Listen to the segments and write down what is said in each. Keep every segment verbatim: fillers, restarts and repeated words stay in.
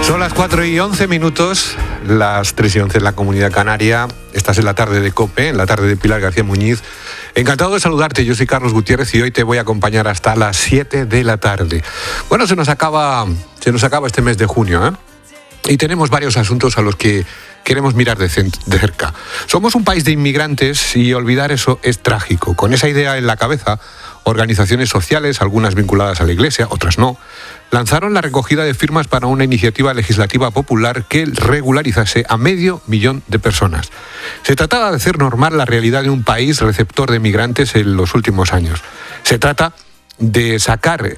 Son las cuatro y once minutos, las tres y once en la Comunidad Canaria. Estás en la tarde de COPE, en la tarde de Pilar García Muñiz. Encantado de saludarte, yo soy Carlos Gutiérrez y hoy te voy a acompañar hasta las siete de la tarde. Bueno, se nos acaba, se nos acaba este mes de junio, ¿eh? Y tenemos varios asuntos a los que queremos mirar de, de cerca. Somos un país de inmigrantes y olvidar eso es trágico. Con esa idea en la cabeza, organizaciones sociales, algunas vinculadas a la Iglesia, otras no, lanzaron la recogida de firmas para una iniciativa legislativa popular que regularizase a medio millón de personas. Se trataba de hacer normal la realidad de un país receptor de migrantes en los últimos años. Se trata de sacar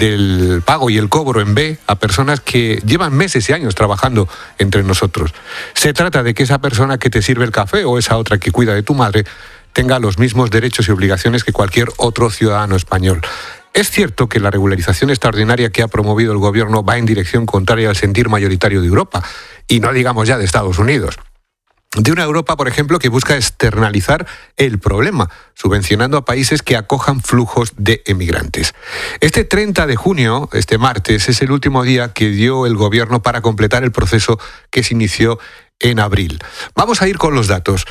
del pago y el cobro en B a personas que llevan meses y años trabajando entre nosotros. Se trata de que esa persona que te sirve el café o esa otra que cuida de tu madre tenga los mismos derechos y obligaciones que cualquier otro ciudadano español. Es cierto que la regularización extraordinaria que ha promovido el gobierno va en dirección contraria al sentir mayoritario de Europa, y no digamos ya de Estados Unidos. De una Europa, por ejemplo, que busca externalizar el problema, subvencionando a países que acojan flujos de emigrantes. Este treinta de junio, este martes, es el último día que dio el gobierno para completar el proceso que se inició en abril. Vamos a ir con los datos.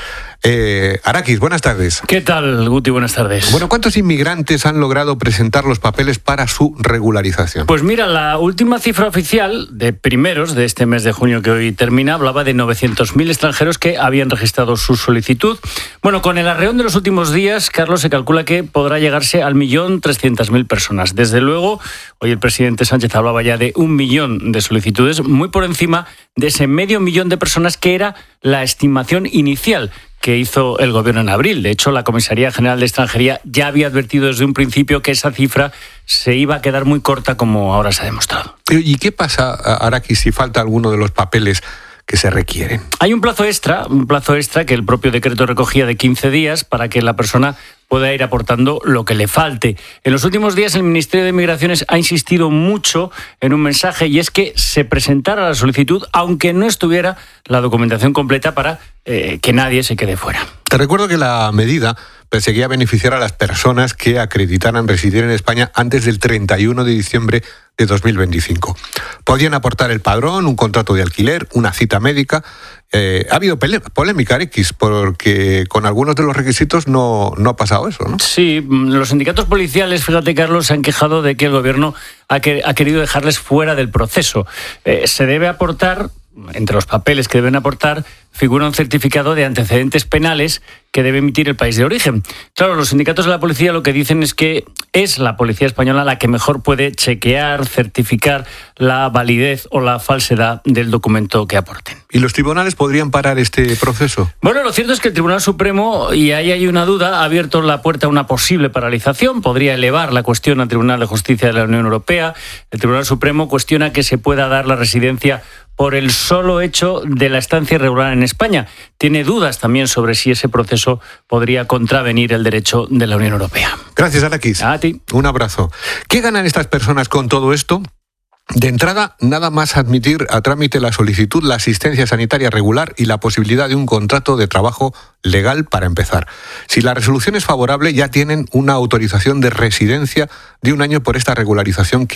Eh, Arakis, buenas tardes. ¿Qué tal, Guti? Buenas tardes. Bueno, ¿cuántos inmigrantes han logrado presentar los papeles para su regularización? Pues mira, la última cifra oficial de primeros de este mes de junio que hoy termina hablaba de novecientos mil extranjeros que habían registrado su solicitud. Bueno, con el arreón de los últimos días, Carlos, se calcula que podrá llegarse al millón trescientas mil personas. Desde luego, hoy el presidente Sánchez hablaba ya de un millón de solicitudes, muy por encima de ese medio millón de personas que era la estimación inicial que hizo el gobierno en abril. De hecho, la Comisaría General de Extranjería ya había advertido desde un principio que esa cifra se iba a quedar muy corta, como ahora se ha demostrado. ¿Y qué pasa, Arakis, si falta alguno de los papeles que se requieren? Hay un plazo extra, un plazo extra que el propio decreto recogía de quince días para que la persona pueda ir aportando lo que le falte. En los últimos días el Ministerio de Migraciones ha insistido mucho en un mensaje, y es que se presentara la solicitud aunque no estuviera la documentación completa para eh, que nadie se quede fuera. Te recuerdo que la medida perseguía beneficiar a las personas que acreditaran residir en España antes del treinta y uno de diciembre de dos mil veinticinco. Podían aportar el padrón, un contrato de alquiler, una cita médica. Eh, ha habido polémica, X, porque con algunos de los requisitos no, no ha pasado eso, ¿no? Sí, los sindicatos policiales, fíjate, Carlos, se han quejado de que el gobierno ha, que, ha querido dejarles fuera del proceso. Eh, se debe aportar, entre los papeles que deben aportar, figura un certificado de antecedentes penales que debe emitir el país de origen. Claro, los sindicatos de la policía lo que dicen es que es la policía española la que mejor puede chequear, certificar la validez o la falsedad del documento que aporten. ¿Y los tribunales podrían parar este proceso? Bueno, lo cierto es que el Tribunal Supremo, y ahí hay una duda, ha abierto la puerta a una posible paralización. Podría elevar la cuestión al Tribunal de Justicia de la Unión Europea. El Tribunal Supremo cuestiona que se pueda dar la residencia por el solo hecho de la estancia irregular en España. Tiene dudas también sobre si ese proceso podría contravenir el derecho de la Unión Europea. Gracias, Arakis. A ti. Un abrazo. ¿Qué ganan estas personas con todo esto? De entrada, nada más admitir a trámite la solicitud, la asistencia sanitaria regular y la posibilidad de un contrato de trabajo legal para empezar. Si la resolución es favorable, ya tienen una autorización de residencia de un año por esta regularización que